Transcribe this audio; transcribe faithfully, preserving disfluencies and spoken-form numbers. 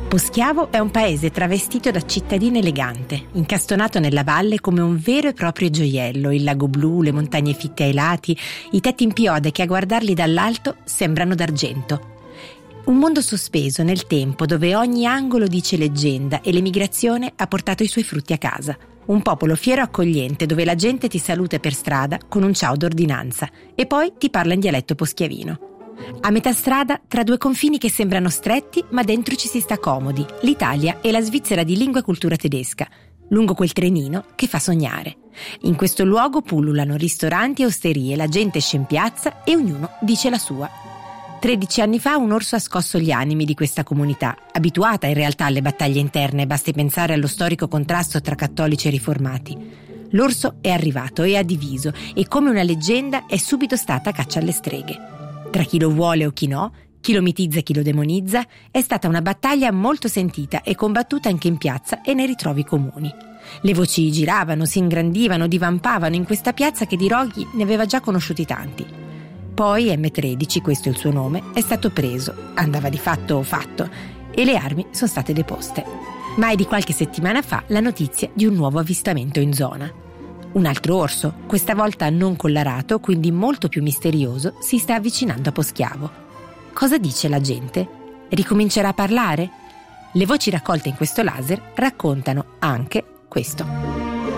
Poschiavo è un paese travestito da cittadina elegante, incastonato nella valle come un vero e proprio gioiello, il lago blu, le montagne fitte ai lati, i tetti in piode che a guardarli dall'alto sembrano d'argento. Un mondo sospeso nel tempo dove ogni angolo dice leggenda e l'emigrazione ha portato i suoi frutti a casa. Un popolo fiero e accogliente dove la gente ti saluta per strada con un ciao d'ordinanza e poi ti parla in dialetto poschiavino. A metà strada, tra due confini che sembrano stretti, ma dentro ci si sta comodi, l'Italia e la Svizzera di lingua e cultura tedesca, lungo quel trenino che fa sognare. In questo luogo pullulano ristoranti e osterie, la gente esce in piazza e ognuno dice la sua. Tredici anni fa un orso ha scosso gli animi di questa comunità, abituata in realtà alle battaglie interne, basti pensare allo storico contrasto tra cattolici e riformati. L'orso è arrivato e ha diviso e come una leggenda è subito stata caccia alle streghe. Tra chi lo vuole o chi no, chi lo mitizza e chi lo demonizza, è stata una battaglia molto sentita e combattuta anche in piazza e nei ritrovi comuni. Le voci giravano, si ingrandivano, divampavano in questa piazza che di roghi ne aveva già conosciuti tanti. Poi emme tredici, questo è il suo nome, è stato preso, andava di fatto fatto, e le armi sono state deposte. Ma è di qualche settimana fa la notizia di un nuovo avvistamento in zona. Un altro orso, questa volta non collarato, quindi molto più misterioso, si sta avvicinando a Poschiavo. Cosa dice la gente? Ricomincerà a parlare? Le voci raccolte in questo laser raccontano anche questo.